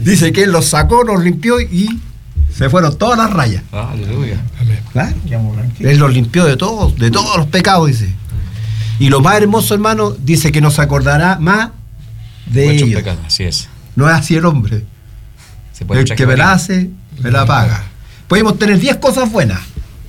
Dice que Él los sacó, los limpió y se fueron todas las rayas. Aleluya. Amén. ¿Claro? Él los limpió de todos los pecados, dice. Y lo más hermoso, hermano, dice que no se acordará más de ellos. Pecado, así es. No es así el hombre. Se puede El que me la hace, me la paga. Podemos tener 10 cosas buenas,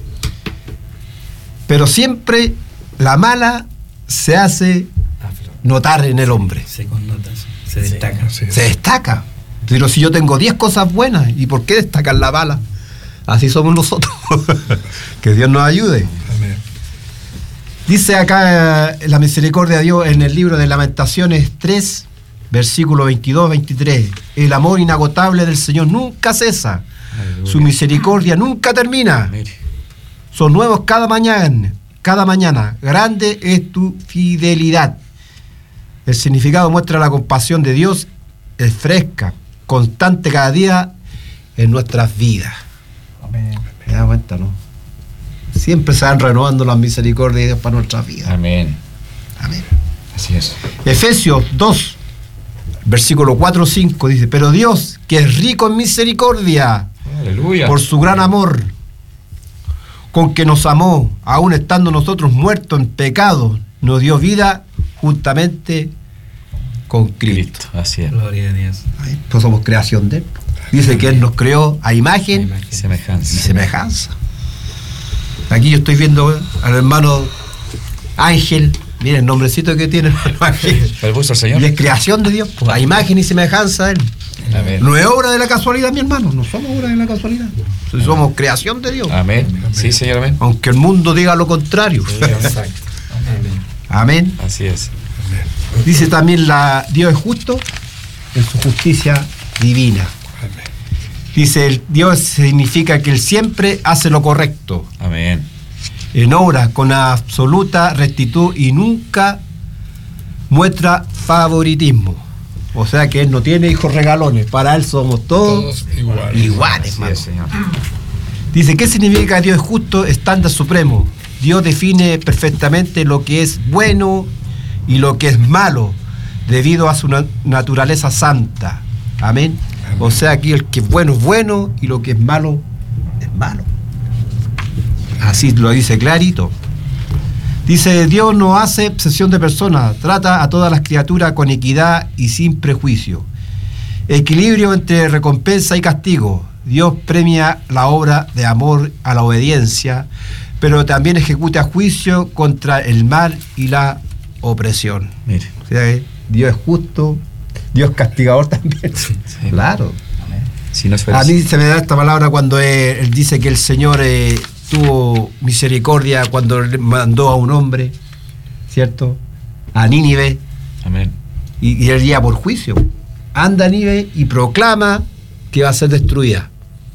pero siempre la mala se hace notar en el hombre. Se connota, se destaca. Sí. Se destaca. Pero si yo tengo 10 cosas buenas, ¿y por qué destacar la mala? Así somos nosotros. Que Dios nos ayude. Amén. Dice acá la misericordia de Dios en el libro de Lamentaciones 3, versículo 22-23. El amor inagotable del Señor nunca cesa. Aleluya. Su misericordia nunca termina. Mire. Son nuevos cada mañana. Grande es tu fidelidad. El significado muestra la compasión de Dios. Es fresca, constante cada día en nuestras vidas. Amén. ¿Te das cuenta, no? Siempre se van renovando las misericordias de Dios para nuestras vidas. Amén. Amén. Así es. Efesios 2, versículo 4-5 dice: pero Dios, que es rico en misericordia, Aleluya. por su gran amor, con que nos amó, aun estando nosotros muertos en pecado, nos dio vida juntamente con Cristo. Así es. Gloria a Dios. Ay, pues somos creación de Él. Dice que Él nos creó a imagen y Semejanza. semejanza. Aquí yo estoy viendo al hermano Ángel. Miren el nombrecito que tiene el hermano Ángel. ¿El gusto al Señor? Y es creación de Dios, pues, a imagen y semejanza de Él. Amén. No es obra de la casualidad, mi hermano. No somos obra de la casualidad. Somos creación de Dios. Amén. Sí, Señor, amén. Aunque el mundo diga lo contrario. Exacto. Amén. Así es. Dice también Dios es justo en su justicia divina. Amén. Dice, el Dios significa que Él siempre hace lo correcto, Amén. en obra con absoluta rectitud y nunca muestra favoritismo. O sea que Él no tiene hijos regalones, para Él somos todos iguales, Así hermano. es, Señor. Dice, ¿qué significa que Dios es justo, estándar supremo? Dios define perfectamente lo que es bueno y lo que es malo, debido a su naturaleza santa. Amén. O sea, aquí el que es bueno y lo que es malo es malo. Así lo dice clarito. Dice, Dios no hace excepción de personas, trata a todas las criaturas con equidad y sin prejuicio. Equilibrio entre recompensa y castigo. Dios premia la obra de amor a la obediencia, pero también ejecuta juicio contra el mal y la opresión. Mire. O sea, Dios es justo, Dios castigador también. Sí. Claro. Si no es A feliz. mí se me da esta palabra cuando él dice que el Señor tuvo misericordia cuando le mandó a un hombre, ¿cierto? A Nínive, Amén. y él guía por juicio. Anda a Nínive y proclama que va a ser destruida.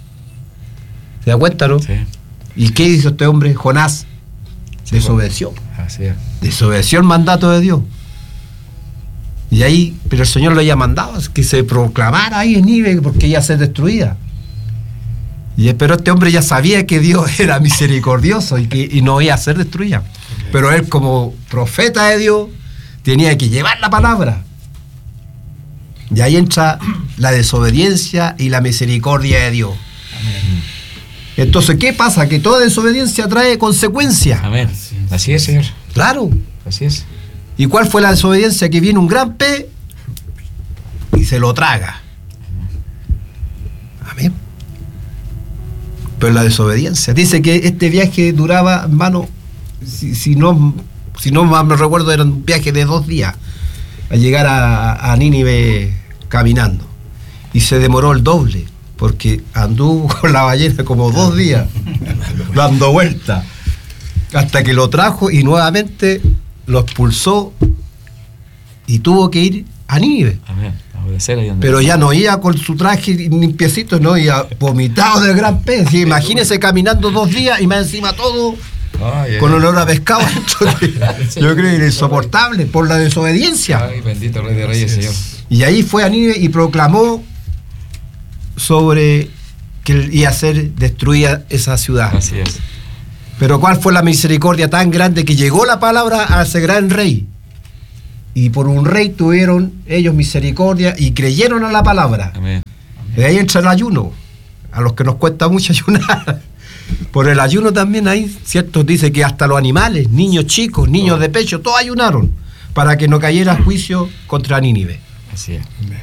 ¿Se da cuenta, no? Sí. ¿Y qué hizo este hombre? Jonás desobedeció. Así es. Desobedeció el mandato de Dios. Y ahí, pero el Señor lo había mandado, es que se proclamara ahí en Nínive porque iba a ser destruida. Pero este hombre ya sabía que Dios era misericordioso y no iba a ser destruida. Pero él, como profeta de Dios, tenía que llevar la palabra. Y ahí entra la desobediencia y la misericordia de Dios. Entonces, ¿qué pasa? Que toda desobediencia trae consecuencias. Amén. Así es, Señor. Claro. Así es. ¿Y cuál fue la desobediencia? Que viene un gran pez y se lo traga. Amén. Pero la desobediencia. Dice que este viaje duraba, hermano, si no mal me recuerdo, era un viaje de 2 días a llegar a Nínive caminando. Y se demoró el doble, porque anduvo con la ballena como 2 días, dando vueltas, hasta que lo trajo y nuevamente lo expulsó y tuvo que ir a Nínive. Amén. A obedecer ahí donde. Pero ya no iba con su traje limpiecito, no, iba vomitado del gran pez. Y imagínese caminando 2 días y más encima todo Ay, con olor a pescado. Yo creo que era insoportable por la desobediencia. Ay, bendito Rey de Reyes, Señor. Y ahí fue a Nínive y proclamó sobre que iba a ser destruida esa ciudad. Así es. Pero ¿cuál fue la misericordia tan grande que llegó la palabra a ese gran rey? Y por un rey tuvieron ellos misericordia y creyeron a la palabra. Amén. De ahí entra el ayuno, a los que nos cuesta mucho ayunar. Por el ayuno también hay, ¿cierto? Dice que hasta los animales, niños chicos, niños de pecho, todos ayunaron para que no cayera juicio contra Nínive. Así es.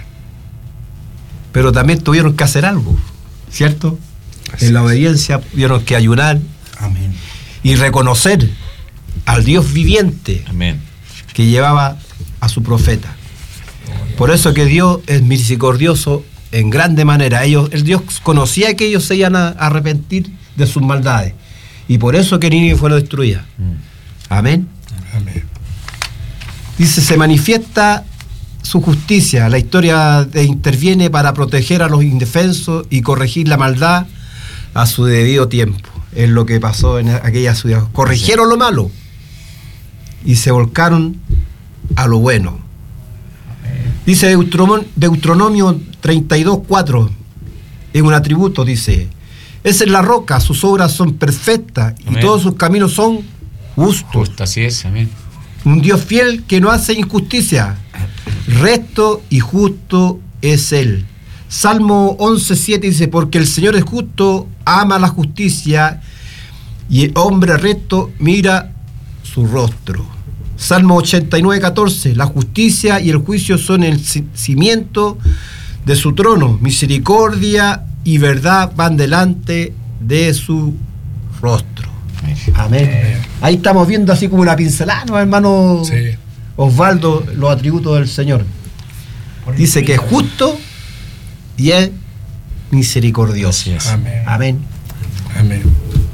Pero también tuvieron que hacer algo, ¿cierto? En la obediencia tuvieron que ayunar. Amén. Y reconocer al Dios viviente. Amén. Que llevaba a su profeta. Por eso que Dios es misericordioso en grande manera. El Dios conocía que ellos se iban a arrepentir de sus maldades. Y por eso que Nínive fue destruida. Amén. Amén. Dice, se manifiesta su justicia. La historia interviene para proteger a los indefensos y corregir la maldad a su debido tiempo. Es lo que pasó en aquella ciudad. Corrigieron lo malo y se volcaron a lo bueno. Dice Deuteronomio 32:4, en un atributo, dice: esa es la roca, sus obras son perfectas. Amén. Y todos sus caminos son justos. Justo, así es, amén. Un Dios fiel que no hace injusticia, recto y justo es Él. Salmo 11:7 dice: porque el Señor es justo, ama la justicia, y el hombre recto mira su rostro. Salmo 89:14, la justicia y el juicio son el cimiento de su trono, misericordia y verdad van delante de su rostro. Amén. Ahí estamos viendo así como una pincelada, ¿no, hermano? Sí. Osvaldo, los atributos del Señor. Dice que es justo y es misericordioso. Así es. Amén. Amén. Amén.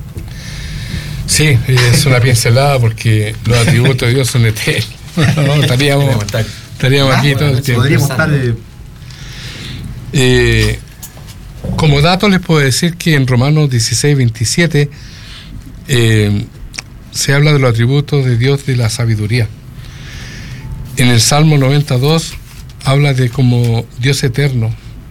Sí, es una pincelada porque los atributos de Dios son eternos. No, estaríamos aquí todo el tiempo. Podríamos estar... como dato les puedo decir que en Romanos 16:27 se habla de los atributos de Dios de la sabiduría. En el Salmo 92 habla de como Dios eterno.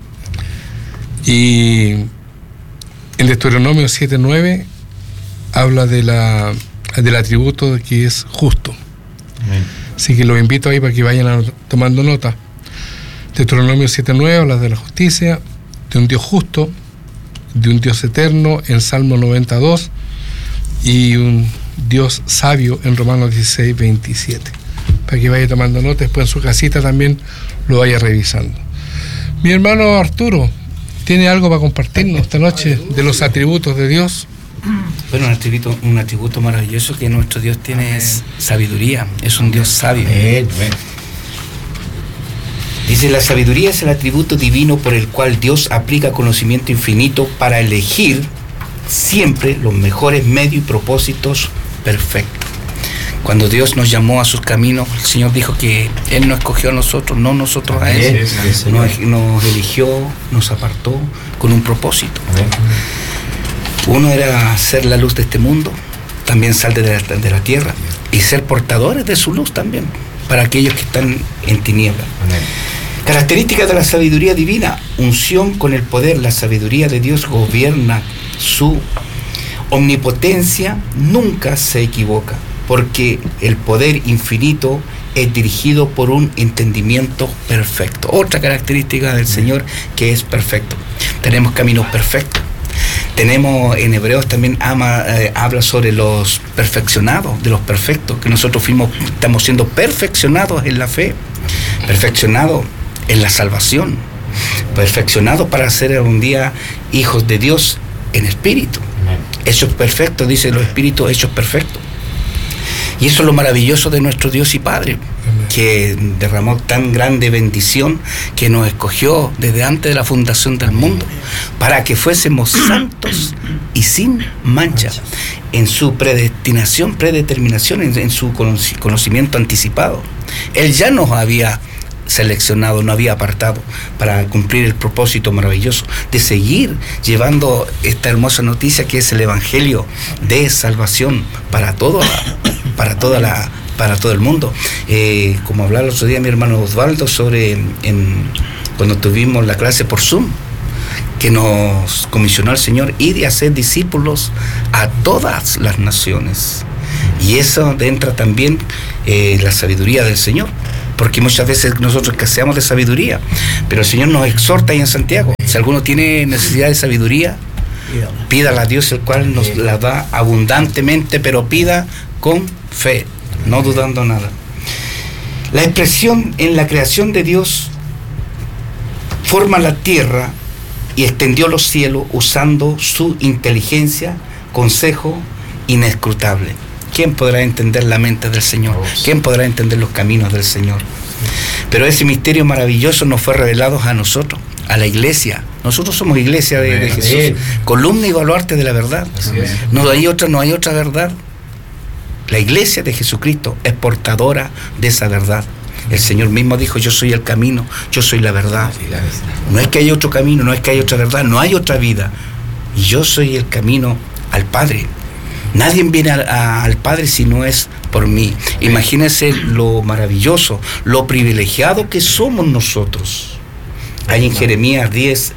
Y en Deuteronomio 7:9 habla del atributo de que es justo. Amén. Así que los invito ahí para que vayan tomando nota. Deuteronomio 7:9 habla de la justicia, de un Dios justo, de un Dios eterno en Salmo 92 y un Dios sabio en Romanos 16:27. Para que vaya tomando nota, después en su casita también lo vaya revisando. Mi hermano Arturo tiene algo para compartirnos esta noche de los atributos de Dios. Bueno, un atributo maravilloso que nuestro Dios tiene es sabiduría, es un Dios sabio. Dice, la sabiduría es el atributo divino por el cual Dios aplica conocimiento infinito para elegir siempre los mejores medios y propósitos perfectos. Cuando Dios nos llamó a sus caminos, el Señor dijo que Él nos escogió a nosotros, no nosotros a Él. Nos eligió, nos apartó con un propósito. Uno era ser la luz de este mundo, también sal de la tierra, y ser portadores de su luz también, para aquellos que están en tinieblas. Características de la sabiduría divina: unción con el poder. La sabiduría de Dios gobierna, su omnipotencia nunca se equivoca, porque el poder infinito es dirigido por un entendimiento perfecto. Otra característica del Señor, que es perfecto. Tenemos caminos perfectos. Tenemos en Hebreos también habla sobre los perfeccionados, de los perfectos, que nosotros estamos siendo perfeccionados en la fe, perfeccionados en la salvación, perfeccionados para ser un día hijos de Dios en espíritu. Hechos perfectos, dice los espíritus hechos perfectos. Y eso es lo maravilloso de nuestro Dios y Padre, que derramó tan grande bendición, que nos escogió desde antes de la fundación del mundo, para que fuésemos santos y sin mancha, en su predeterminación, en su conocimiento anticipado. Él ya nos había seleccionado, nos había apartado para cumplir el propósito maravilloso de seguir llevando esta hermosa noticia que es el Evangelio de salvación para todo el mundo. Como hablaba el otro día mi hermano Osvaldo sobre cuando tuvimos la clase por Zoom, que nos comisionó el Señor, ir y hacer discípulos a todas las naciones. Y eso entra también la sabiduría del Señor, porque muchas veces nosotros escaseamos de sabiduría, pero el Señor nos exhorta ahí en Santiago: Si alguno tiene necesidad de sabiduría, pídala a Dios, el cual nos la da abundantemente, pero pida con fe, no dudando nada. La expresión en la creación de Dios forma la tierra y extendió los cielos usando su inteligencia, consejo inescrutable. ¿Quién podrá entender la mente del Señor? ¿Quién podrá entender los caminos del Señor? Pero ese misterio maravilloso nos fue revelado a nosotros, a la iglesia. Nosotros somos iglesia de Jesús, columna y baluarte de la verdad. No hay otra verdad. La iglesia de Jesucristo es portadora de esa verdad. El Señor mismo dijo: yo soy el camino, yo soy la verdad. No es que haya otro camino, no es que haya otra verdad, no hay otra vida. Y yo soy el camino al Padre. Nadie viene al Padre si no es por mí. Imagínense lo maravilloso, lo privilegiado que somos nosotros. Ahí en Jeremías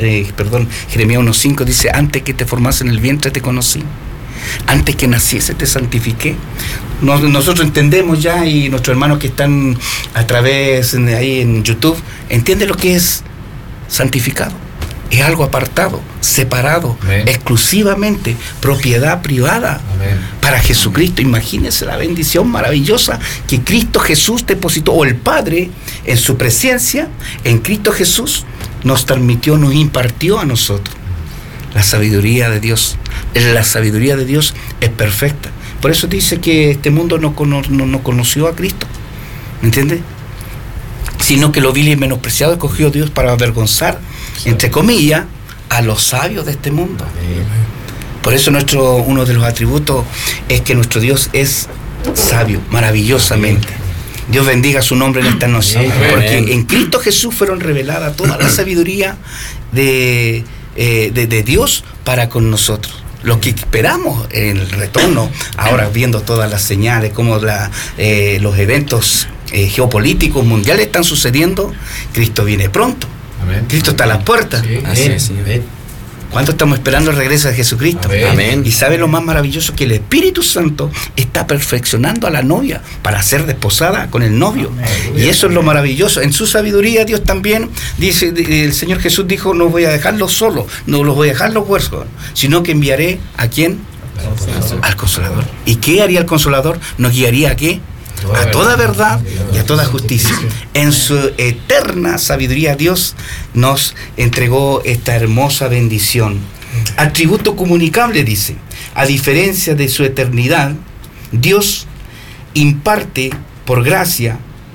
1:5 dice: antes que te formase en el vientre te conocí, antes que naciese te santifiqué. Nosotros entendemos ya, y nuestros hermanos que están a través ahí en YouTube entienden lo que es santificado. Es algo apartado, separado, exclusivamente, propiedad privada para Jesucristo. Imagínense la bendición maravillosa que Cristo Jesús depositó, o el Padre en su presencia, en Cristo Jesús, nos transmitió, nos impartió a nosotros. La sabiduría de Dios. La sabiduría de Dios es perfecta. Por eso dice que este mundo no conoció a Cristo. ¿Me entiendes? Sino que lo vil y menospreciado escogió Dios para avergonzar, entre comillas, a los sabios de este mundo. Por eso uno de los atributos es que nuestro Dios es sabio, maravillosamente. Dios bendiga su nombre en esta noche, porque en Cristo Jesús fueron reveladas toda la sabiduría de Dios para con nosotros. Lo que esperamos en el retorno, ahora viendo todas las señales, como los eventos geopolíticos mundiales están sucediendo, Cristo viene pronto. Amén. Cristo está a las puertas. Sí. Así es. ¿Cuánto estamos esperando el regreso de Jesucristo? Amén. Y sabe lo más maravilloso, que el Espíritu Santo está perfeccionando a la novia para ser desposada con el novio. Amén. Y eso es lo maravilloso. En su sabiduría Dios también dice, el Señor Jesús dijo: no voy a dejarlos solos, no los voy a dejar los huérfanos, sino que enviaré ¿a quién? Al Consolador. ¿Y qué haría el Consolador? ¿Nos guiaría a qué? A toda verdad y a toda justicia. En su eterna sabiduría Dios nos entregó esta hermosa bendición. Atributo comunicable, dice: a diferencia de su eternidad, Dios imparte por gracia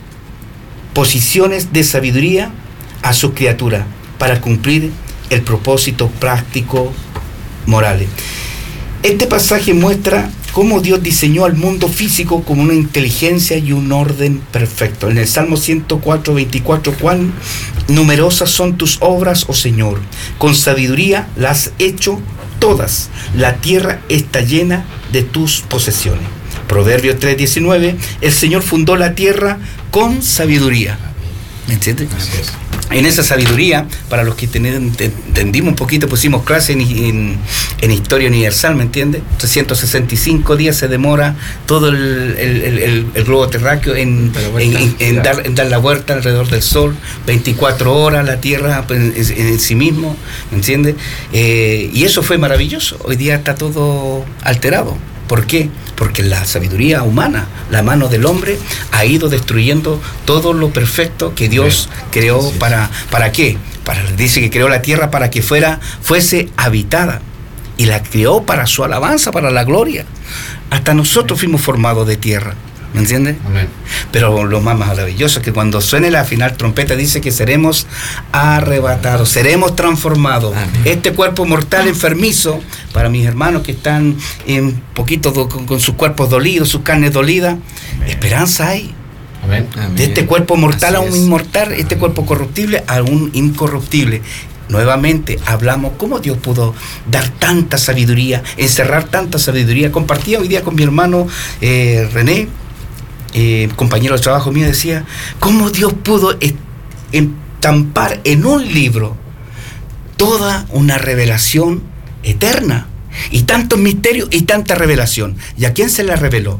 posiciones de sabiduría a su criatura para cumplir el propósito práctico morales. Este pasaje muestra cómo Dios diseñó al mundo físico como una inteligencia y un orden perfecto. En el Salmo 104:24, cuán numerosas son tus obras, oh Señor, con sabiduría las has hecho todas, la tierra está llena de tus posesiones. Proverbios 3:19, el Señor fundó la tierra con sabiduría. ¿Me entiendes? En esa sabiduría, para los que entendimos un poquito, pusimos clase en Historia Universal, ¿me entiendes? 365 días se demora todo el globo terráqueo en dar la vuelta alrededor del Sol, 24 horas la Tierra en sí mismo, ¿me entiendes? Y eso fue maravilloso. Hoy día está todo alterado. ¿Por qué? Porque la sabiduría humana, la mano del hombre, ha ido destruyendo todo lo perfecto que Dios creó. ¿Para qué? Dice que creó la tierra para que fuese habitada, y la creó para su alabanza, para la gloria. Hasta nosotros fuimos formados de tierra, ¿me entiendes? Amén. Pero lo más maravilloso es que cuando suene la final trompeta dice que seremos arrebatados, seremos transformados. Amén. Este cuerpo mortal enfermizo, para mis hermanos que están un poquito con sus cuerpos dolidos, sus carnes dolidas, amén, esperanza hay. Amén. De este cuerpo mortal a un inmortal, este cuerpo corruptible a un incorruptible. Nuevamente hablamos cómo Dios pudo dar tanta sabiduría, encerrar tanta sabiduría. Compartía hoy día con mi hermano René, compañero de trabajo mío, decía cómo Dios pudo estampar en un libro toda una revelación eterna, y tantos misterios y tanta revelación. ¿Y a quién se la reveló?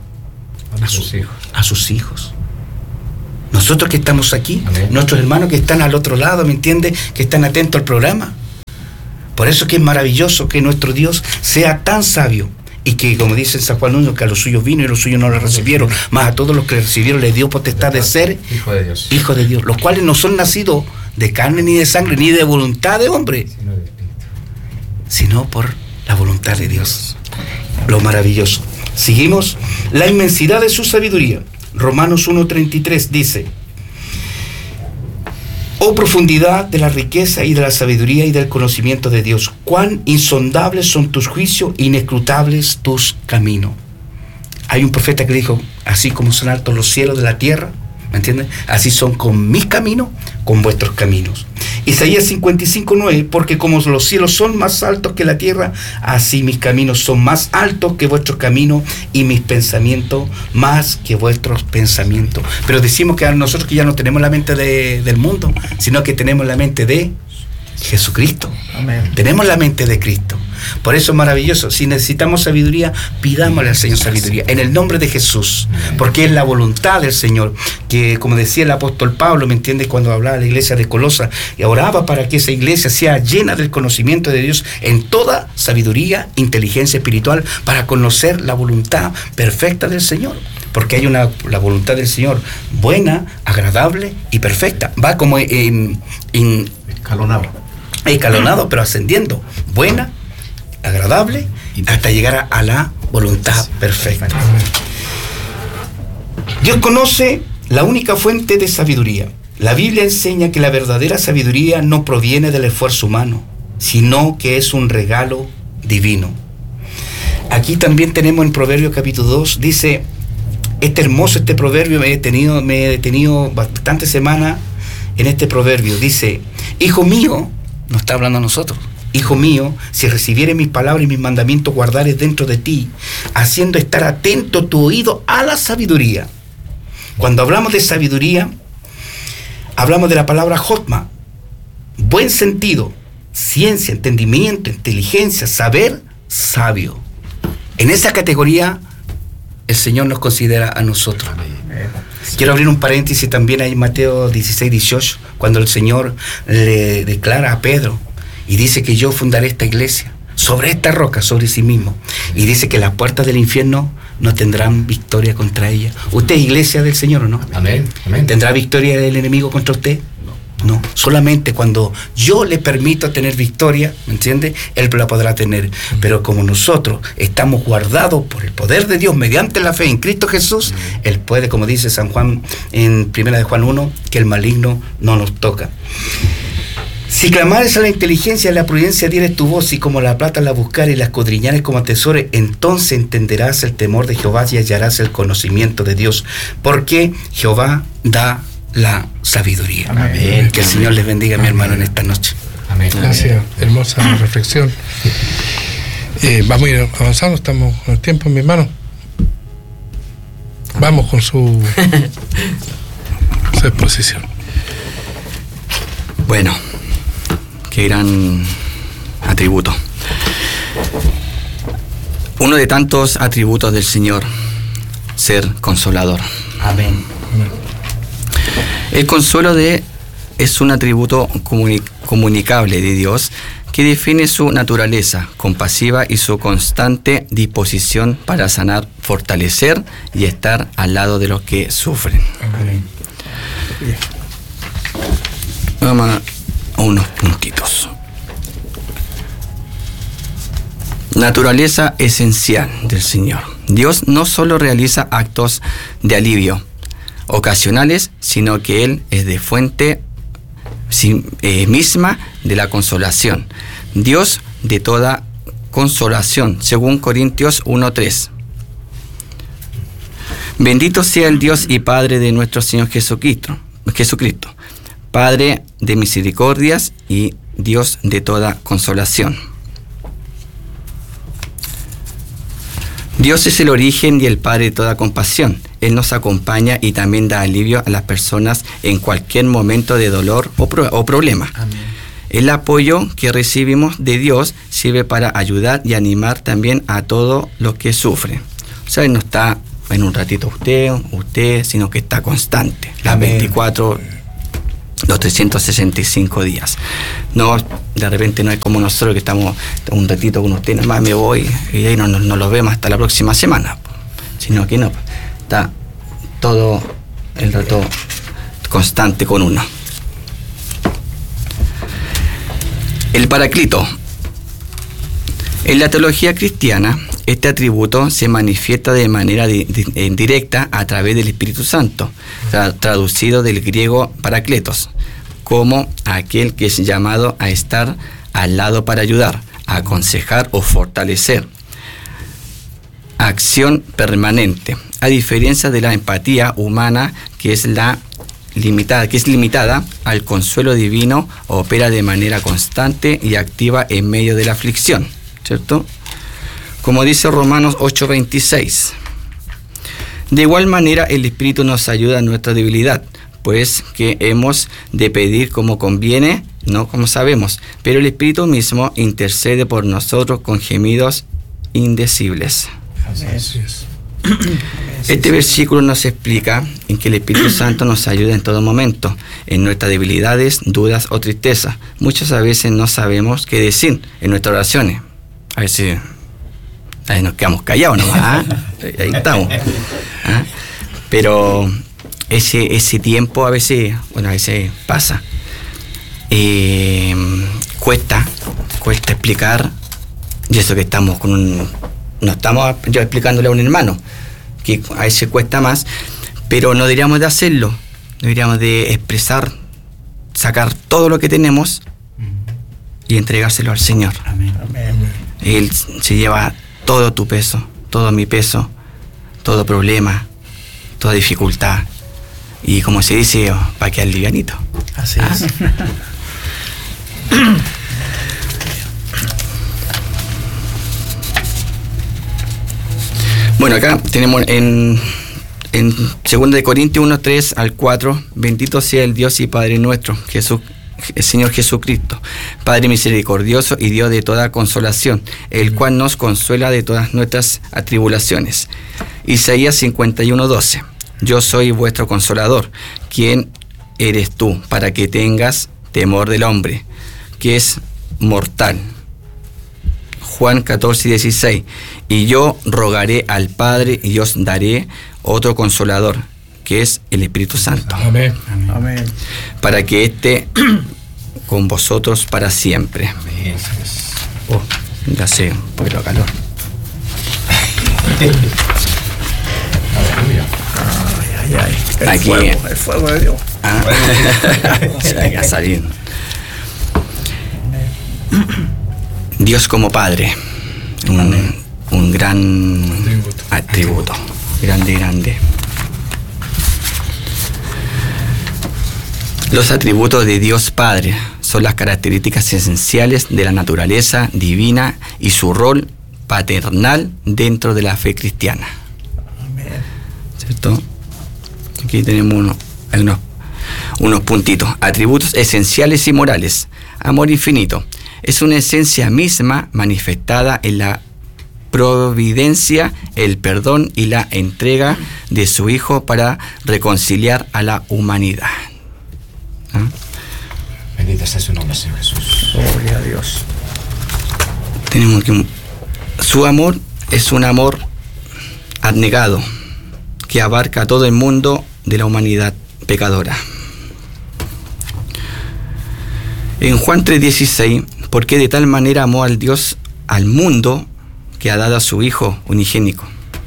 A sus hijos. Nosotros que estamos aquí, amén, nuestros hermanos que están al otro lado, ¿me entiendes? Que están atentos al programa. Por eso que es maravilloso que nuestro Dios sea tan sabio y que, como dice San Juan 1, que a los suyos vino y los suyos no le recibieron, más a todos los que le recibieron les dio potestad de ser hijos de Dios, los cuales no son nacidos de carne ni de sangre ni de voluntad de hombre, sino por la voluntad de Dios. Lo maravilloso. Seguimos. La inmensidad de su sabiduría. Romanos 1:33 dice: oh profundidad de la riqueza y de la sabiduría y del conocimiento de Dios, cuán insondables son tus juicios, inescrutables tus caminos. Hay un profeta que dijo: así como son altos los cielos de la tierra, ¿me entienden? Así son con mis caminos, con vuestros caminos. Isaías 55:9, porque como los cielos son más altos que la tierra, así mis caminos son más altos que vuestros caminos y mis pensamientos más que vuestros pensamientos. Pero decimos que nosotros que ya no tenemos la mente del mundo, sino que tenemos la mente de Jesucristo. Amén. Tenemos la mente de Cristo. Por eso es maravilloso. Si necesitamos sabiduría, pidámosle al Señor sabiduría en el nombre de Jesús, porque es la voluntad del Señor, que como decía el apóstol Pablo, ¿me entiendes? Cuando hablaba de la iglesia de Colosa y oraba para que esa iglesia sea llena del conocimiento de Dios en toda sabiduría, inteligencia espiritual, para conocer la voluntad perfecta del Señor. Porque hay la voluntad del Señor buena, agradable y perfecta. Va como escalonado, pero ascendiendo. Buena, agradable, hasta llegar a la voluntad perfecta. Dios conoce la única fuente de sabiduría. La Biblia enseña que la verdadera sabiduría no proviene del esfuerzo humano, sino que es un regalo divino. Aquí también tenemos en Proverbios capítulo 2, dice, este proverbio, me he detenido bastantes semanas en este proverbio. Dice: hijo mío, no está hablando a nosotros, hijo mío, si recibieres mis palabras y mis mandamientos, guardares dentro de ti, haciendo estar atento tu oído a la sabiduría. Cuando hablamos de sabiduría, hablamos de la palabra jotma, buen sentido, ciencia, entendimiento, inteligencia, saber, sabio. En esa categoría el Señor nos considera a nosotros. Quiero abrir un paréntesis también ahí en Mateo 16:18, cuando el Señor le declara a Pedro y dice que yo fundaré esta iglesia sobre esta roca, sobre sí mismo, y dice que las puertas del infierno no tendrán victoria contra ella. ¿Usted es iglesia del Señor o no? Amén. Amén. ¿Tendrá victoria el enemigo contra usted? No, solamente cuando yo le permito tener victoria, ¿me entiende? Él la podrá tener. Pero como nosotros estamos guardados por el poder de Dios mediante la fe en Cristo Jesús, Él puede, como dice San Juan en 1 Juan 1, que el maligno no nos toca. Si clamares a la inteligencia y a la prudencia dieres tu voz, y como la plata la buscares y la escudriñares como tesoro, entonces entenderás el temor de Jehová y hallarás el conocimiento de Dios, porque Jehová da la sabiduría. Amén. Que el Señor les bendiga, mi hermano, en esta noche. Amén. Gracias, hermosa reflexión. Vamos a ir avanzando, estamos con el tiempo, mi hermano. Vamos con su exposición. Bueno, qué gran atributo. Uno de tantos atributos del Señor, ser consolador. Amén. El consuelo es un atributo comunicable de Dios que define su naturaleza compasiva y su constante disposición para sanar, fortalecer y estar al lado de los que sufren. Amén. Vamos a unos puntitos. Naturaleza esencial del Señor. Dios no solo realiza actos de alivio ocasionales, sino que Él es de fuente misma de la consolación. Dios de toda consolación, según Corintios 1:3. Bendito sea el Dios y Padre de nuestro Señor Jesucristo, Padre de misericordias y Dios de toda consolación. Dios es el origen y el Padre de toda compasión. Él nos acompaña y también da alivio a las personas en cualquier momento de dolor o problema. Amén. El apoyo que recibimos de Dios sirve para ayudar y animar también a todos los que sufren. O sea, Él no está en un ratito usted, sino que está constante. Las 24 los 365 días. No, de repente no es como nosotros que estamos un ratito con usted, nada más me voy y ahí no los vemos hasta la próxima semana, sino que no, está todo el rato constante con uno. El Paráclito. En la teología cristiana, este atributo se manifiesta de manera directa a través del Espíritu Santo, traducido del griego parakletos, como aquel que es llamado a estar al lado para ayudar, aconsejar o fortalecer. Acción permanente, a diferencia de la empatía humana que es limitada al consuelo divino, opera de manera constante y activa en medio de la aflicción, ¿cierto? Como dice Romanos 8:26. De igual manera, el Espíritu nos ayuda en nuestra debilidad, pues que hemos de pedir como conviene, no como sabemos, pero el Espíritu mismo intercede por nosotros con gemidos indecibles. Así es. Este versículo nos explica en que el Espíritu Santo nos ayuda en todo momento, en nuestras debilidades, dudas o tristezas. Muchas veces no sabemos qué decir en nuestras oraciones. A veces ahí nos quedamos callados nomás, ahí estamos. Pero ese tiempo a veces pasa. Cuesta explicar, y eso que estamos no estamos yo explicándole a un hermano, que a veces cuesta más, pero no deberíamos de hacerlo, deberíamos de expresar, sacar todo lo que tenemos y entregárselo al Señor. Amén. Él se lleva todo tu peso, todo mi peso, todo problema, toda dificultad, y como se dice, para quedar livianito. Así es. Bueno, acá tenemos en 2 Corintios 1:3 al 4, bendito sea el Dios y Padre nuestro, el Señor Jesucristo, Padre misericordioso y Dios de toda consolación, el cual nos consuela de todas nuestras atribulaciones. Isaías 51:12, yo soy vuestro consolador. ¿Quién eres tú para que tengas temor del hombre, que es mortal? Juan 14:16, y yo rogaré al Padre y os daré otro consolador, que es el Espíritu Santo. Amén. Amén. Para que esté con vosotros para siempre. Amén. Oh, ya sé, un poquito de calor. El Aquí, fuego de Dios. Se va a salir. Dios como Padre, un gran atributo, grande. Los atributos de Dios Padre son las características esenciales de la naturaleza divina y su rol paternal dentro de la fe cristiana. ¿Cierto? Aquí tenemos unos puntitos. Atributos esenciales y morales. Amor infinito. Es una esencia misma manifestada en la providencia, el perdón y la entrega de su Hijo para reconciliar a la humanidad. Bendito sea su nombre, Señor Jesús. Gloria a Dios. Tenemos que su amor es un amor abnegado que abarca a todo el mundo de la humanidad pecadora. En Juan 3:16, porque de tal manera amó al Dios al mundo que ha dado a su Hijo unigénito,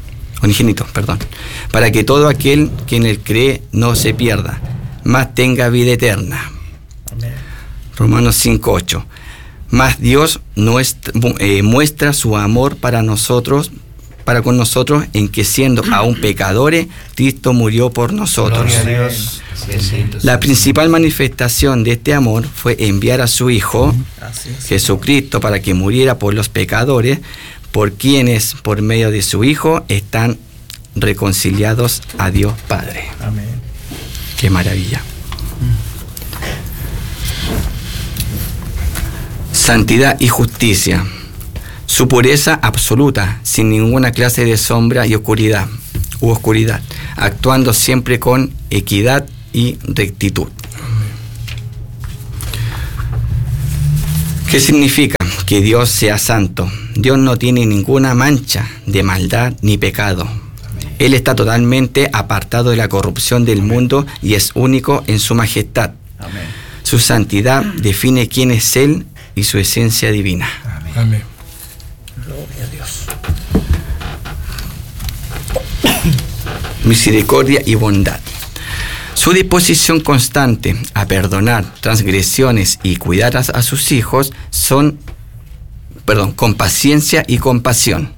para que todo aquel que en él cree no se pierda, mas tenga vida eterna. Amén. Romanos 5:8. Mas Dios muestra su amor para con nosotros en que siendo aún pecadores, Cristo murió por nosotros. Gloria a Dios. La principal manifestación de este amor fue enviar a su Hijo, Así es. Jesucristo, para que muriera por los pecadores, por quienes, por medio de su Hijo, están reconciliados a Dios Padre. Amén. ¡Qué maravilla! Santidad y justicia. Su pureza absoluta, sin ninguna clase de sombra y oscuridad, actuando siempre con equidad y rectitud. ¿Qué significa? Que Dios sea santo. Dios no tiene ninguna mancha de maldad ni pecado. Amén. Él está totalmente apartado de la corrupción del mundo y es único en su majestad. Amén. Su santidad define quién es Él y su esencia divina. Amén. Amén. Gloria a Dios. Misericordia y bondad. Su disposición constante a perdonar transgresiones y cuidar a sus hijos con paciencia y compasión.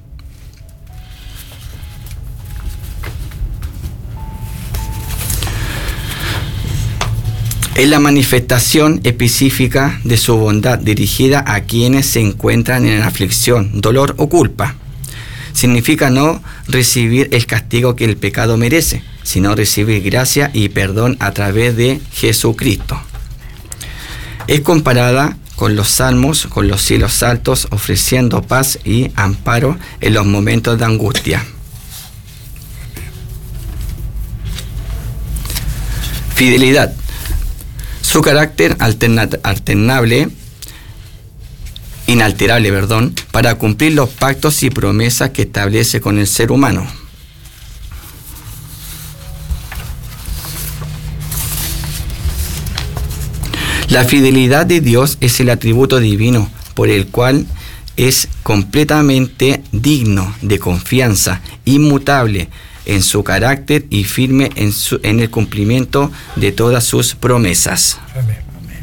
Es la manifestación específica de su bondad dirigida a quienes se encuentran en aflicción, dolor o culpa. Significa no recibir el castigo que el pecado merece, sino recibir gracia y perdón a través de Jesucristo. Es comparada con los salmos, con los cielos altos, ofreciendo paz y amparo en los momentos de angustia. Fidelidad. Su carácter inalterable, para cumplir los pactos y promesas que establece con el ser humano. La fidelidad de Dios es el atributo divino por el cual es completamente digno de confianza, inmutable en su carácter y firme en el cumplimiento de todas sus promesas. Amén.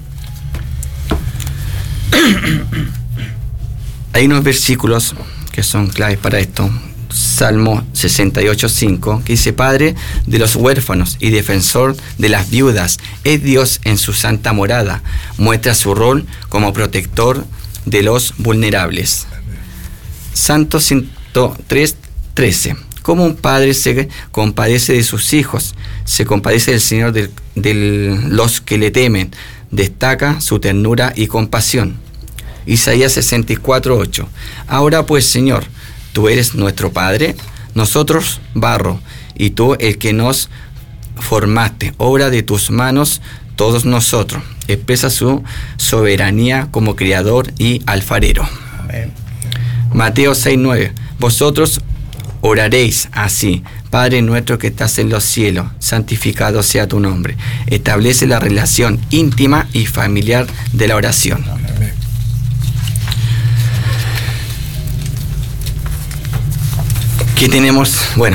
Hay unos versículos que son claves para esto. Salmo 68:5, que dice: Padre de los huérfanos y defensor de las viudas, es Dios en su santa morada, muestra su rol como protector de los vulnerables. Santo 103:13, como un padre se compadece de sus hijos, se compadece del Señor de los que le temen, destaca su ternura y compasión. Isaías 64:8, ahora pues, Señor, tú eres nuestro Padre, nosotros barro, y tú el que nos formaste, obra de tus manos, todos nosotros. Expresa su soberanía como Creador y alfarero. Amén. Mateo 6:9, vosotros oraréis así: Padre nuestro que estás en los cielos, santificado sea tu nombre. Establece la relación íntima y familiar de la oración. Amén. ¿Qué tenemos? Bueno,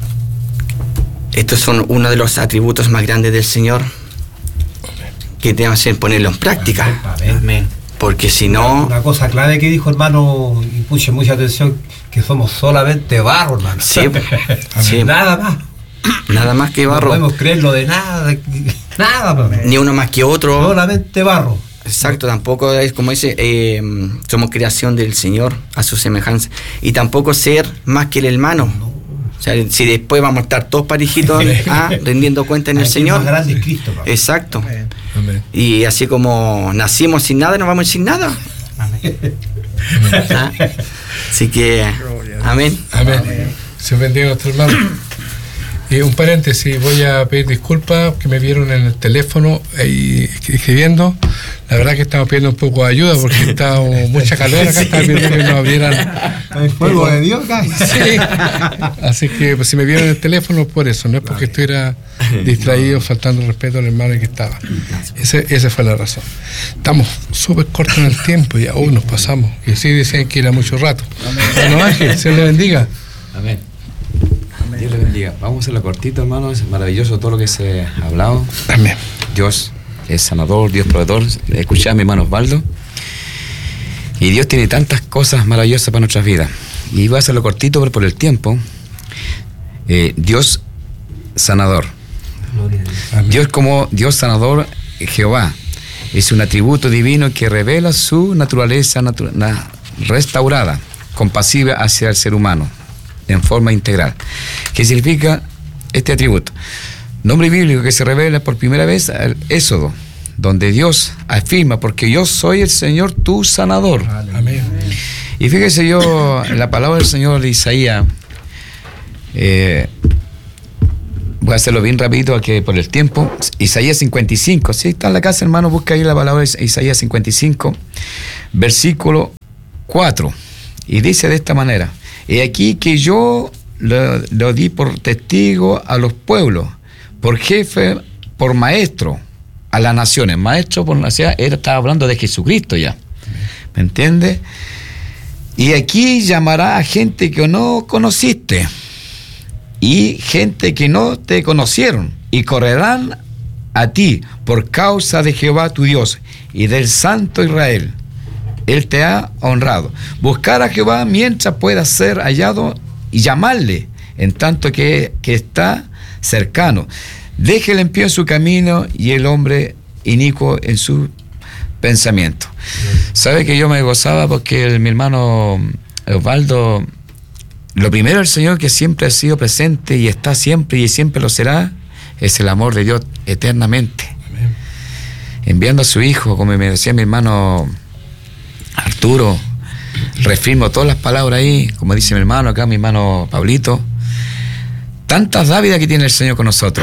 estos son uno de los atributos más grandes del Señor que tenemos que ponerlo en práctica. Amén. Porque si no... Una cosa clave que dijo, hermano, y puse mucha atención, que somos solamente barro, hermano. Sí, sí. Nada más. Nada más que barro. No podemos creerlo de nada, nada. Ni uno más que otro. Solamente barro. Exacto, tampoco es como dice, somos creación del Señor a su semejanza. Y tampoco ser más que el hermano. O sea, si después vamos a estar todos parejitos rendiendo cuenta en el Señor. Más grande es Cristo, papá. Exacto. Amén. Y así como nacimos sin nada, nos vamos sin nada. ¿Ah? Así que, amén. Amén. Se bendiga nuestro hermano. Y un paréntesis, voy a pedir disculpas que me vieron en el teléfono ahí escribiendo. La verdad que estamos pidiendo un poco de ayuda porque está mucha calor acá, estaba pidiendo que nos abrieran. El fuego de Dios, guys. Sí. Así que pues, si me vieron en el teléfono por eso, no es porque estuviera distraído, faltando respeto al hermano que estaba. Esa fue la razón. Estamos súper cortos en el tiempo y aún nos pasamos. Y sí decían que era mucho rato. Bueno, Ángel, Dios le bendiga. Amén. Dios le bendiga. Vamos a hacerlo cortito, hermano. Es maravilloso todo lo que se ha hablado. Amén. Dios es sanador, Dios proveedor. Escuchad a mi hermano Osvaldo. Y Dios tiene tantas cosas maravillosas para nuestras vidas. Y voy a hacerlo cortito por el tiempo. Dios sanador. Amén. Dios como Dios sanador, Jehová. Es un atributo divino que revela su naturaleza restaurada, compasiva hacia el ser humano, en forma integral. ¿Qué significa este atributo? Nombre bíblico que se revela por primera vez al Éxodo, donde Dios afirma: porque yo soy el Señor tu sanador. Amén. Y fíjese, yo, la palabra del Señor de Isaías, Voy a hacerlo bien rápido que por el tiempo. Isaías 55, si está en la casa, hermano, busca ahí la palabra Isaías 55, versículo 4, y dice de esta manera: he aquí que yo lo di por testigo a los pueblos, por jefe, por maestro a las naciones. Maestro por nación, él estaba hablando de Jesucristo ya, ¿me entiende? Y aquí llamará a gente que no conociste y gente que no te conocieron, y correrán a ti por causa de Jehová tu Dios y del Santo Israel. Él te ha honrado. Buscar a Jehová mientras pueda ser hallado y llamarle en tanto que está cercano. Deje el impío en su camino y el hombre inicuo en su pensamiento. ¿Sabe que yo me gozaba porque mi hermano Osvaldo, lo primero del Señor que siempre ha sido presente y está siempre y siempre lo será, es el amor de Dios eternamente? Amén. Enviando a su Hijo, como me decía mi hermano Arturo, refirmo todas las palabras ahí, como dice mi hermano acá, mi hermano Pablito, tantas dávidas que tiene el Señor con nosotros.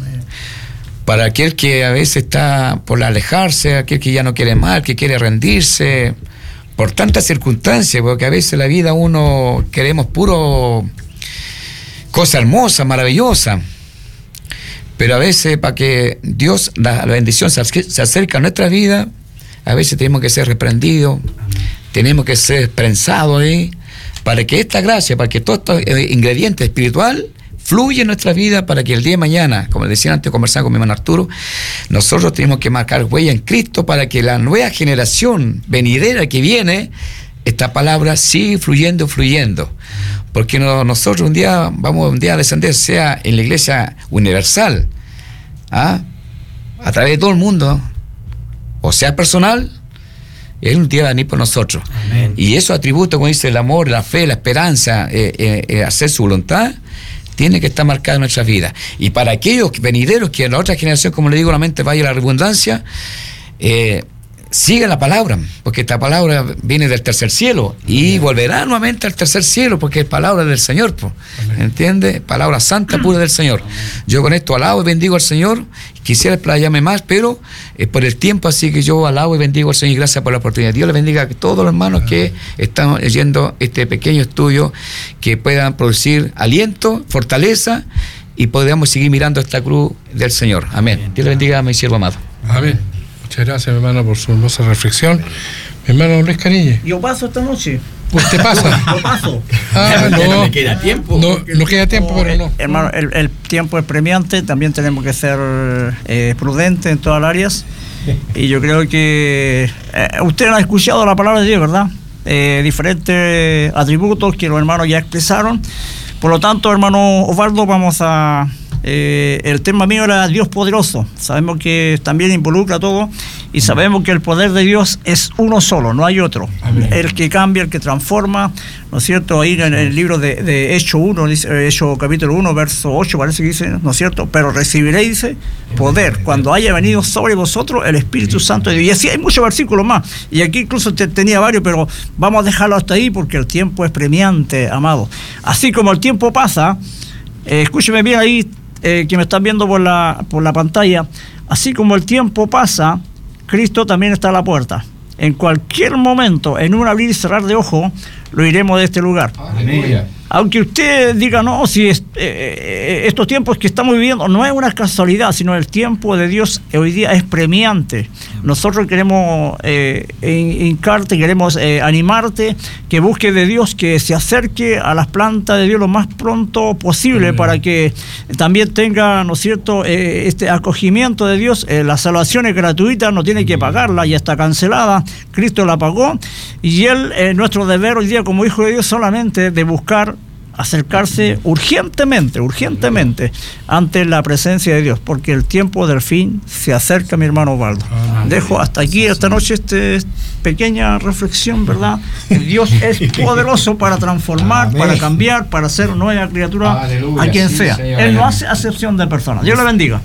Para aquel que a veces está por alejarse, aquel que ya no quiere más, que quiere rendirse, por tantas circunstancias, porque a veces la vida uno queremos puro cosa hermosa, maravillosa, pero a veces para que Dios, la bendición se acerque a nuestra vida, a veces tenemos que ser reprendidos, tenemos que ser prensados ahí, para que esta gracia, para que todo este ingrediente espiritual fluye en nuestra vida, para que el día de mañana, como decía antes, conversando con mi hermano Arturo, nosotros tenemos que marcar huella en Cristo para que la nueva generación venidera que viene, esta palabra sigue fluyendo. Porque nosotros un día vamos a descender, sea en la iglesia universal, a través de todo el mundo, o sea personal, Él un día va a venir por nosotros. Amén. Y esos atributos, como dice el amor, la fe, la esperanza, hacer su voluntad, tiene que estar marcado en nuestras vidas. Y para aquellos venideros que en la otra generación, como le digo, la mente vaya a la redundancia, sigan la palabra, porque esta palabra viene del tercer cielo y volverá nuevamente al tercer cielo, porque es palabra del Señor, ¿entiende? Palabra santa, pura del Señor. Yo con esto alabo y bendigo al Señor. Quisiera explayarme más, pero por el tiempo, así que yo alabo y bendigo al Señor y gracias por la oportunidad. Dios le bendiga a todos los hermanos que están leyendo este pequeño estudio, que puedan producir aliento, fortaleza y podamos seguir mirando esta cruz del Señor. Amén. Dios le bendiga a mi siervo amado. Amén. Muchas gracias, mi hermano, por su hermosa reflexión. Mi hermano Luis Cariñe. Yo paso esta noche. ¿Usted pasa? Yo paso. No me queda tiempo. No queda tiempo, pero no. Hermano, el tiempo es premiante, también tenemos que ser prudentes en todas las áreas. Y yo creo que ustedes han escuchado la palabra de Dios, ¿verdad? Diferentes atributos que los hermanos ya expresaron. Por lo tanto, hermano Osvaldo, vamos a... el tema mío era Dios poderoso. Sabemos que también involucra todo y sabemos que el poder de Dios es uno solo, no hay otro. Amén. El que cambia, el que transforma, ¿no es cierto? Ahí en el libro de Hechos 1, Hechos capítulo 1, verso 8 parece que dice, ¿no es cierto? Pero recibiréis, dice, poder cuando haya venido sobre vosotros el Espíritu Santo de Dios. Y así hay muchos versículos más, y aquí incluso tenía varios, pero vamos a dejarlo hasta ahí porque el tiempo es premiante, amado. Así como el tiempo pasa, escúcheme bien ahí, que me están viendo por la pantalla, así como el tiempo pasa, Cristo también está a la puerta. En cualquier momento, en un abrir y cerrar de ojos, lo iremos de este lugar. Aleluya. Aunque usted diga, no, si estos tiempos que estamos viviendo no es una casualidad, sino el tiempo de Dios hoy día es premiante. Nosotros queremos hincarte, queremos animarte, que busque de Dios, que se acerque a las plantas de Dios lo más pronto posible, para que también tenga, ¿no es cierto?, este acogimiento de Dios. La salvación es gratuita, no tiene que pagarla, ya está cancelada, Cristo la pagó, y nuestro deber hoy día como hijo de Dios solamente de buscar acercarse urgentemente ante la presencia de Dios, porque el tiempo del fin se acerca, mi hermano Osvaldo. Dejo hasta aquí esta noche pequeña reflexión, ¿verdad? Dios es poderoso para transformar, amén, para cambiar, para hacer nueva criatura. Aleluya, a quien sea. Señor, Él no hace acepción de personas. Dios le bendiga.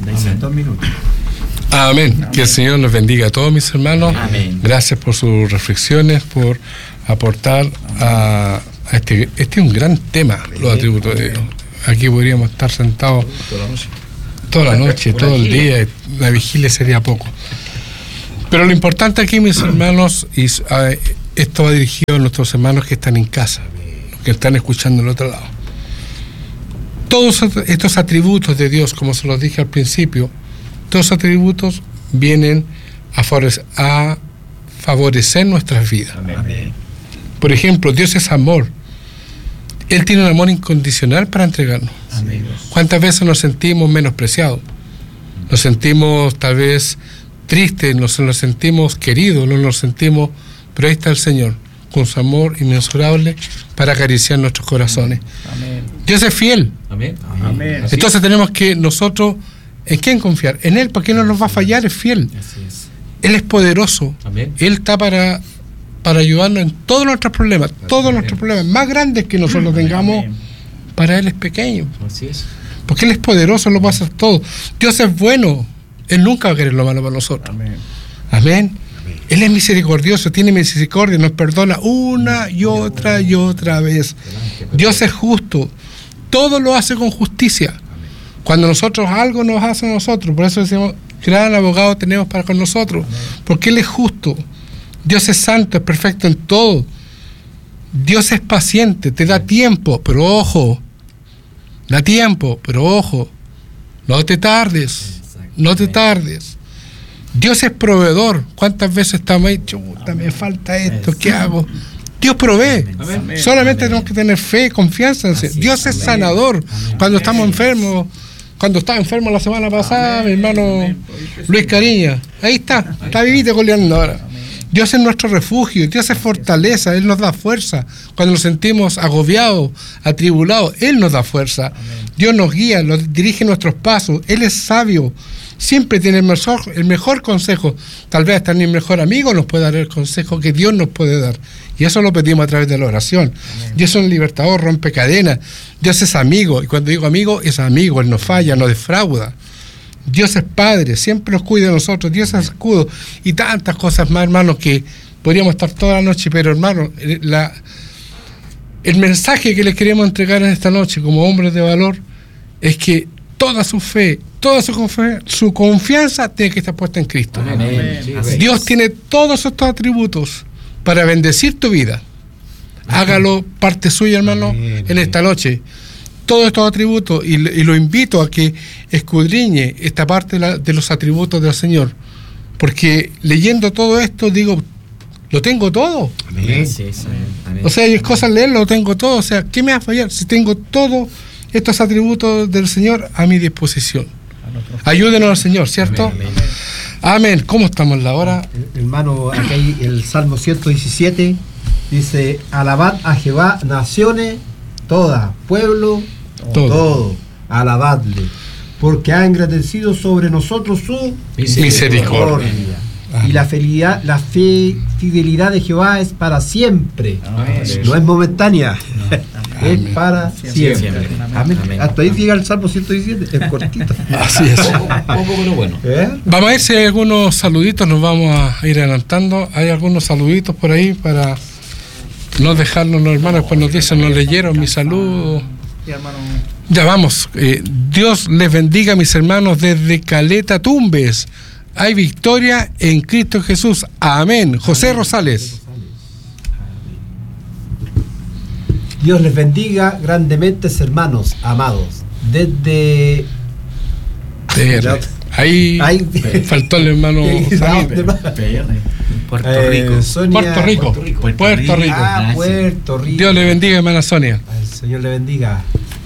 Amén. Que el Señor nos bendiga a todos mis hermanos. Amén. Gracias por sus reflexiones, por aportar a este es un gran tema, los atributos de Dios. Aquí podríamos estar sentados toda la noche, todo el día, la vigilia sería poco. Pero lo importante aquí, mis hermanos, y esto va dirigido a nuestros hermanos que están en casa, que están escuchando al otro lado. Todos estos atributos de Dios, como se los dije al principio, todos los atributos vienen a favorecer nuestras vidas. Amén. Por ejemplo, Dios es amor. Él tiene un amor incondicional para entregarnos. Amén. ¿Cuántas veces nos sentimos menospreciados? Nos sentimos tal vez tristes, nos sentimos queridos, nos sentimos... Pero ahí está el Señor, con su amor inmensurable para acariciar nuestros corazones. Amén. Dios es fiel. Amén. Amén. Entonces tenemos que nosotros, ¿en quién confiar? En Él, porque Él no nos va a fallar, es fiel. Así es. Él es poderoso. Amén. Él está para ayudarnos en todos nuestros problemas, más grandes que nosotros tengamos, Amén. para Él es pequeño. Así es. Porque Él es poderoso, Él lo va a hacer todo. Dios es bueno, Él nunca va a querer lo malo para nosotros. Amén. Amén. Él es misericordioso, tiene misericordia, nos perdona una y otra vez. Dios es justo, todo lo hace con justicia. Cuando nosotros algo nos hace a nosotros, por eso decimos, gran abogado tenemos para con nosotros, porque Él es justo. Dios es santo, es perfecto en todo. Dios es paciente, te da tiempo, pero ojo, da tiempo, pero ojo, no te tardes, no te tardes. Dios es proveedor. ¿Cuántas veces estamos ahí? Chuta, me falta esto, ¿qué hago? Dios provee. Amén. Solamente tenemos que tener fe, confianza en Él. Dios es sanador. Cuando estamos enfermos, cuando estaba enfermo la semana pasada, mi hermano Luis Cariña, ahí está vivito coleando ahora. Dios es nuestro refugio, Dios es fortaleza, Él nos da fuerza. Cuando nos sentimos agobiados, atribulados, Él nos da fuerza. Dios nos guía, nos dirige nuestros pasos, Él es sabio. Siempre tiene el mejor consejo. Tal vez hasta ni el mejor amigo nos puede dar el consejo que Dios nos puede dar. Y eso lo pedimos a través de la oración. Amén. Dios es un libertador, rompe cadenas. Dios es amigo. Y cuando digo amigo, es amigo. Él no falla, no defrauda. Dios es Padre, siempre nos cuida de nosotros. Dios es escudo. Y tantas cosas más, hermanos, que podríamos estar toda la noche. Pero, hermano, el mensaje que les queremos entregar en esta noche como hombres de valor es que toda su fe, toda su confianza tiene que estar puesta en Cristo. Amén. Dios tiene todos estos atributos para bendecir tu vida. Hágalo parte suya, hermano, en esta noche. Todos estos atributos, y lo invito a que escudriñe esta parte de los atributos del Señor. Porque leyendo todo esto, digo, lo tengo todo. Amén. Sí, sí. Amén. O sea, hay cosas leerlo, lo tengo todo. O sea, ¿qué me va a fallar si tengo todo estos atributos del Señor a mi disposición? Ayúdenos al Señor, ¿cierto? Amén. Amén. ¿Cómo estamos en la hora? Hermano, aquí hay el Salmo 117, dice, alabad a Jehová, naciones, todas, pueblo, todo, alabadle, porque ha engrandecido sobre nosotros su misericordia. Y la fidelidad de Jehová es para siempre. Amén. No es momentánea, es Amén. para siempre. Amén. Amén. Hasta ahí llega el Salmo 117, es cortito. Así es. Poco, pero bueno. Vamos a ver si hay algunos saluditos, nos vamos a ir adelantando. Hay algunos saluditos por ahí para no dejarnos, los hermanos, pues nos dicen, nos leyeron mi saludo. Sí, hermano. Ya vamos. Dios les bendiga, mis hermanos, desde Caleta Tumbes. Hay victoria en Cristo Jesús. Amén. José Rosales. Dios les bendiga grandemente, hermanos amados. Desde Ahí faltó el hermano Puerto Rico. Sonia, Puerto Rico. Ah, Puerto Rico. Dios le bendiga, hermana Sonia. El Señor le bendiga.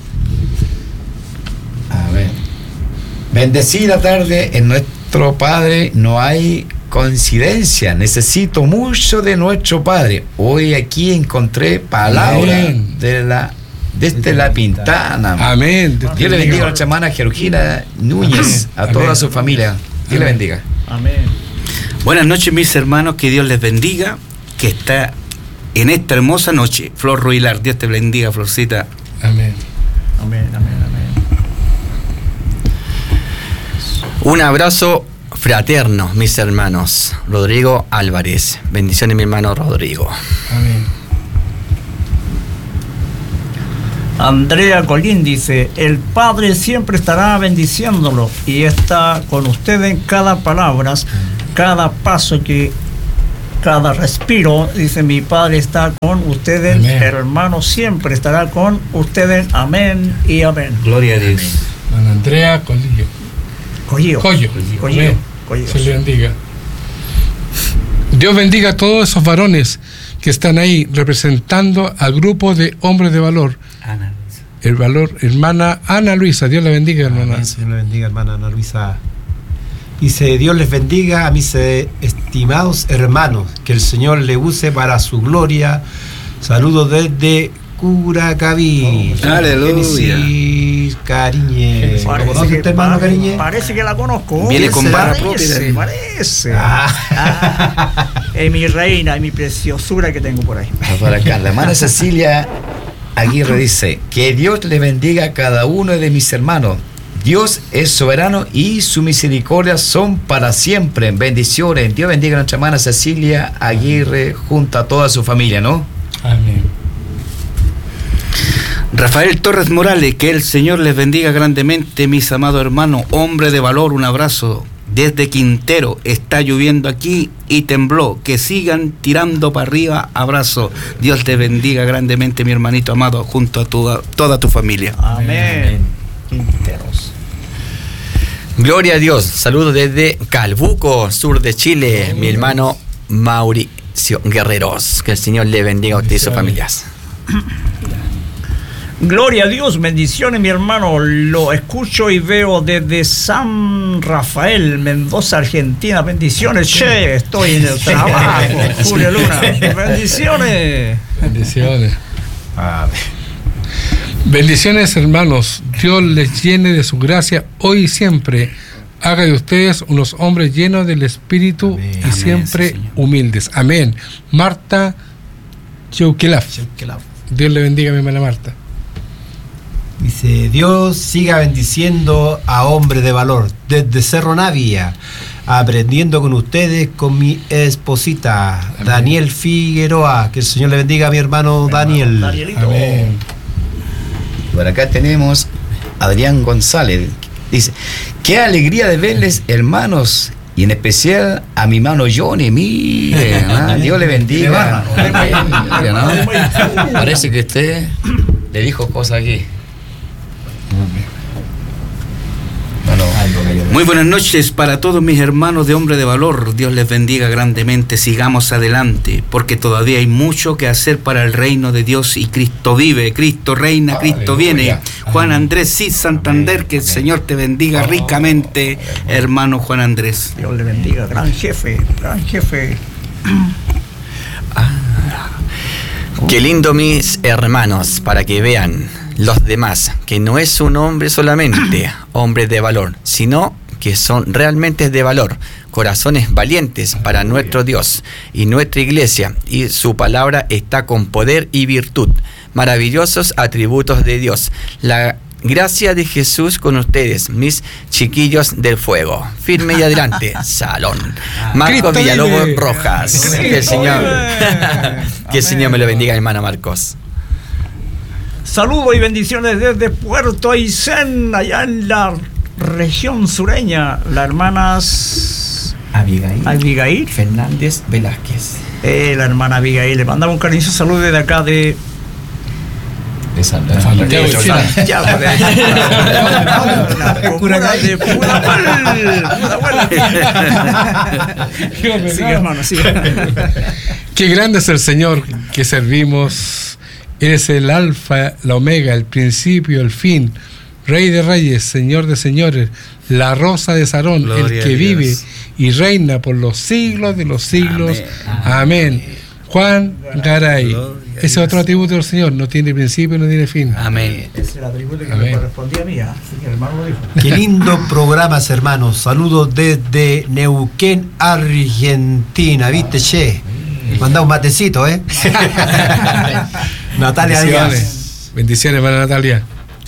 A ver. Bendecida tarde en nuestro Padre, no hay coincidencia, necesito mucho de nuestro Padre. Hoy aquí encontré palabras Amén. desde La Pintana. Amén. Dios le bendiga a nuestra hermana Georgina Núñez, a Amén. toda su familia. Dios le bendiga. Amén. Buenas noches, mis hermanos, que Dios les bendiga, que está en esta hermosa noche. Flor Ruilar, Dios te bendiga, Florcita. Amén. Amén. Amén. Amén. Un abrazo fraterno, mis hermanos. Rodrigo Álvarez. Bendiciones, mi hermano Rodrigo. Amén. Andrea Colín dice: el Padre siempre estará bendiciéndolo y está con usted en cada palabra, cada paso, cada respiro. Dice: mi Padre está con ustedes, amén. Hermano, siempre estará con ustedes. Amén y amén. Gloria a Dios. Ana Andrea Colillo. Collo. Amén. Se le bendiga. Dios bendiga a todos esos varones que están ahí representando al grupo de hombres de valor. Ana. El valor, hermana Ana Luisa. Dios la bendiga, hermana. Amén, Señor le bendiga, hermana Ana Luisa. Dice: Dios les bendiga a mis estimados hermanos, que el Señor le use para su gloria. Saludos desde Curacaví. Aleluya. Génesis Cariñe. ¿Lo conoce usted, hermano Cariñe? Parece que la conozco. Viene con vara Parece. Es mi reina, es mi preciosura que tengo por ahí. Por acá, la hermana Cecilia Aguirre dice: que Dios le bendiga a cada uno de mis hermanos. Dios es soberano y su misericordia son para siempre. Bendiciones. Dios bendiga a nuestra hermana Cecilia Aguirre junto a toda su familia, ¿no? Amén. Rafael Torres Morales, que el Señor les bendiga grandemente, mis amados hermanos, hombre de valor, un abrazo. Desde Quintero, está lloviendo aquí y tembló, que sigan tirando para arriba, abrazo. Dios te bendiga grandemente, mi hermanito amado, junto a toda tu familia. Amén. Quinteros. Gloria a Dios. Saludos desde Calbuco, sur de Chile, mi hermano Mauricio Guerreros. Que el Señor le bendiga a usted y sus familias. Gloria a Dios, bendiciones, mi hermano. Lo escucho y veo desde San Rafael, Mendoza, Argentina. Bendiciones, che, estoy en el trabajo. Julio Luna, bendiciones. Bendiciones. Amén. Bendiciones, hermanos. Dios les llene de su gracia hoy y siempre. Haga de ustedes unos hombres llenos del Espíritu Amén. y siempre Señor. humildes. Amén. Marta Cheuquelaf. Dios le bendiga a mi hermana Marta. Dice: Dios siga bendiciendo a hombres de valor. Desde Cerro Navia, aprendiendo con ustedes, con mi esposita, Amén. Daniel Figueroa. Que el Señor le bendiga a mi hermano Daniel. Danielito. Amén. Por acá tenemos a Adrián González. Dice: qué alegría de verles, hermanos, y en especial a mi hermano Johnny. Mire, Dios le bendiga. Mire, ¿no? Parece que usted le dijo cosas aquí. Bueno, Muy buenas noches para todos mis hermanos de hombre de valor. Dios les bendiga grandemente. Sigamos adelante, porque todavía hay mucho que hacer para el reino de Dios, y Cristo vive, Cristo reina, Cristo viene. Juan Andrés Cid Santander, que el Señor te bendiga ricamente, hermano Juan Andrés. Dios le bendiga, gran jefe, gran jefe. Qué lindo, mis hermanos, para que vean los demás que no es un hombre solamente, hombre de valor, sino que son realmente de valor, corazones valientes para nuestro Dios y nuestra iglesia, y su palabra está con poder y virtud, maravillosos atributos de Dios. La gracia de Jesús con ustedes, mis chiquillos del fuego. Firme y adelante, Salón. Marcos Villalobos Rojas. Que el Señor me lo bendiga, hermano Marcos. Saludos y bendiciones desde Puerto Aysén, allá en la región sureña. Las hermanas Abigail Fernández Velázquez. La hermana Abigail. Le mandamos un cariñoso saludo desde acá de Santiago de Chile. Santiago de Pudahuel. Sigue, hermano, sigue. Qué grande es el Señor que servimos. Eres el alfa, la omega, el principio, el fin, Rey de reyes, Señor de señores, la rosa de Sarón, Gloria el a que Dios. vive y reina por los siglos de los siglos. Amén. Juan Garay. Ese es otro atributo del Señor, no tiene principio, no tiene fin. Amén. Ese es el atributo que Amén. me correspondía a mí, así que el hermano lo dijo. Qué lindo programas, hermanos. Saludos desde Neuquén, Argentina. ¿Viste, che? Manda un matecito, ¿eh? Natalia Díaz. Bendiciones. Bendiciones, hermana Natalia.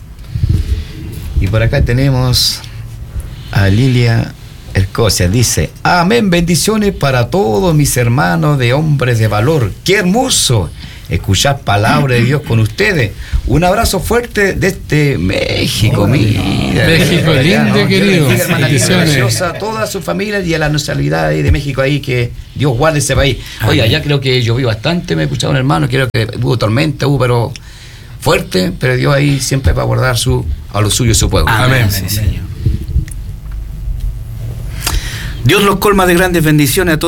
y por acá tenemos a Lilia Escocia. Dice: amén, bendiciones para todos mis hermanos de hombres de valor. Qué hermoso escuchar palabra de Dios con ustedes. Un abrazo fuerte desde México, mira. México lindo, querido. Hermana Bendiciones. preciosa, a toda su familia y a la nacionalidad de México ahí, que Dios guarde ese país. Oye, allá creo que llovió bastante, me escucharon hermano, creo que hubo tormenta, pero fuerte, pero Dios ahí siempre va a guardar a los suyos su pueblo. Amén. Sí, Señor. Dios los colma de grandes bendiciones a todos.